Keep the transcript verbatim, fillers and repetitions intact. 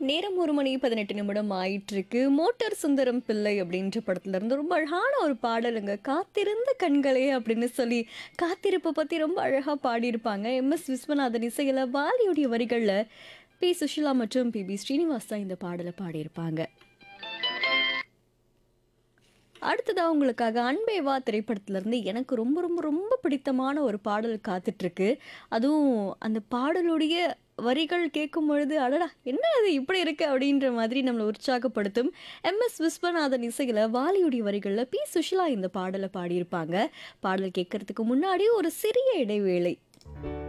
நேரம் ஒரு மணி பதினெட்டு நிமிடம் ஆயிட்டிருக்கு. மோட்டார் சுந்தரம் பிள்ளை அப்படின்ற படத்துல இருந்து ரொம்ப அழகான ஒரு பாடலுங்க. "காத்திருந்த கண்களே" அப்படின்னு சொல்லி காத்திருப்ப பத்தி ரொம்ப அழகா பாடியிருப்பாங்க. எம்.எஸ். விஸ்வநாதன் இசையில வாலியுடைய வரிகள்ல பி. சுஷீலா மற்றும் பி. பி. ஸ்ரீனிவாஸ் தான் இந்த பாடல பாடியிருப்பாங்க. அடுத்ததா உங்களுக்காக "அன்பே வா" திரைப்படத்திலிருந்து எனக்கு ரொம்ப ரொம்ப ரொம்ப பிடித்தமான ஒரு பாடல் காத்துட்ருக்கு. அதுவும் அந்த பாடலுடைய வரிகள் கேட்கும்பொழுது, "அடடா! என்ன அது இப்படி இருக்கு?" அப்படின்ற மாதிரி நம்மள உற்சாகப்படுத்தும். எம்.எஸ். விஸ்வநாதன் இசையில வாலியுடைய வரிகள்ல பி. சுஷீலா இந்த பாடல பாடியிருப்பாங்க. பாடல் கேட்கறதுக்கு முன்னாடி ஒரு சிறிய இடைவேளை.